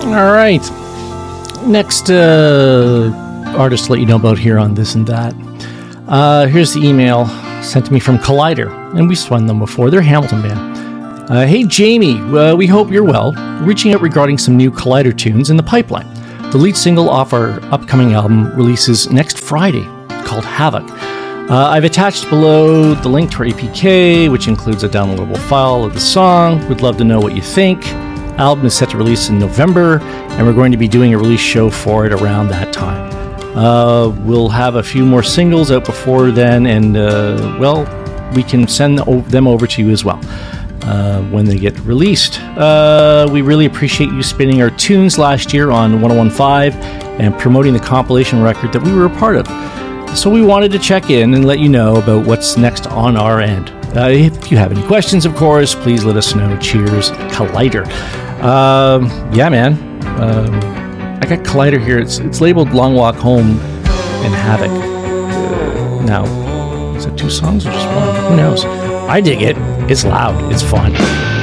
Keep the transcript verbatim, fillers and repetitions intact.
All right. Next uh, artist to let you know about here on This and That. Uh, here's the email sent to me from Collider, and we've spun them before. They're a Hamilton band. Uh, hey, Jamie, uh, we hope you're well. Reaching out regarding some new Collider tunes in the pipeline. The lead single off our upcoming album releases next Friday, called Havoc. Uh, I've attached below the link to our A P K, which includes a downloadable file of the song. We'd love to know what you think. Album is set to release in November, and we're going to be doing a release show for it around that time. Uh, we'll have a few more singles out before then, and, uh, well, we can send them over to you as well uh, when they get released. Uh, we really appreciate you spinning our tunes last year on one oh one point five and promoting the compilation record that we were a part of. So we wanted to check in and let you know about what's next on our end. Uh, if you have any questions, of course, please let us know. Cheers, Collider. Um, yeah, man. Um, I got Collider here. It's it's labeled Long Walk Home and Havoc. Uh, now, is it two songs or just one? Who knows? I dig it. It's loud. It's fun.